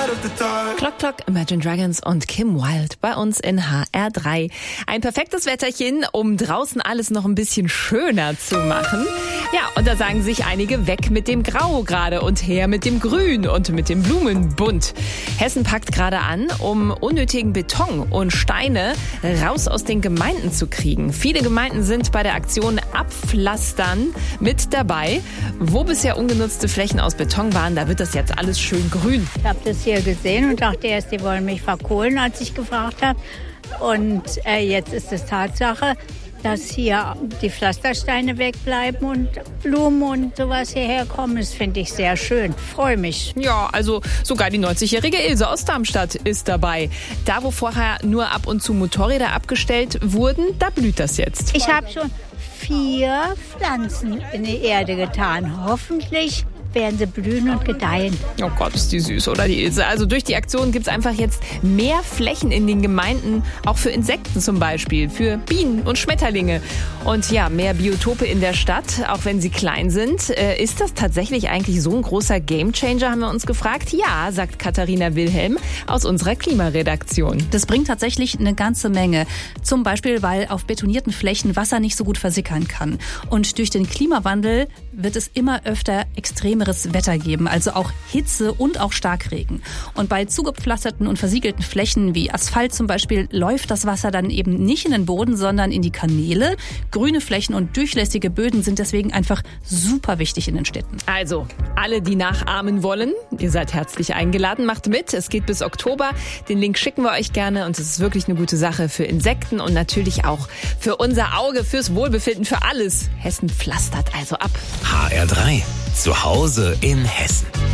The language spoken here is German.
Clock Clock, Imagine Dragons und Kim Wilde bei uns in HR3. Ein perfektes Wetterchen, um draußen alles noch ein bisschen schöner zu machen. Ja, und da sagen sich einige, weg mit dem Grau gerade und her mit dem Grün und mit dem Blumenbunt. Hessen packt gerade an, um unnötigen Beton und Steine raus aus den Gemeinden zu kriegen. Viele Gemeinden sind bei der Aktion Abpflastern mit dabei. Wo bisher ungenutzte Flächen aus Beton waren, da wird das jetzt alles schön grün. Ich habe das hier gesehen und dachte erst, die wollen mich verkohlen, als ich gefragt habe. Und jetzt ist es Tatsache, dass hier die Pflastersteine wegbleiben und Blumen und sowas hierher kommen. Das finde ich sehr schön. Freue mich. Ja, also sogar die 90-jährige Ilse aus Darmstadt ist dabei. Da, wo vorher nur ab und zu Motorräder abgestellt wurden, da blüht das jetzt. Ich habe schon 4 Pflanzen in die Erde getan. Hoffentlich werden sie blühen und gedeihen. Oh Gott, ist die süß, oder die Ilse? Also durch die Aktion gibt es einfach jetzt mehr Flächen in den Gemeinden, auch für Insekten zum Beispiel, für Bienen und Schmetterlinge. Und ja, mehr Biotope in der Stadt, auch wenn sie klein sind. Ist das tatsächlich eigentlich so ein großer Gamechanger, haben wir uns gefragt? Ja, sagt Katharina Wilhelm aus unserer Klimaredaktion. Das bringt tatsächlich eine ganze Menge. Zum Beispiel, weil auf betonierten Flächen Wasser nicht so gut versickern kann. Und durch den Klimawandel wird es immer öfter extremeres Wetter geben, also auch Hitze und auch Starkregen. Und bei zugepflasterten und versiegelten Flächen wie Asphalt zum Beispiel läuft das Wasser dann eben nicht in den Boden, sondern in die Kanäle. Grüne Flächen und durchlässige Böden sind deswegen einfach super wichtig in den Städten. Also, alle, die nachahmen wollen, ihr seid herzlich eingeladen, macht mit. Es geht bis Oktober. Den Link schicken wir euch gerne und es ist wirklich eine gute Sache für Insekten und natürlich auch für unser Auge, fürs Wohlbefinden, für alles. Hessen pflastert also ab. HR3, zu Hause in Hessen.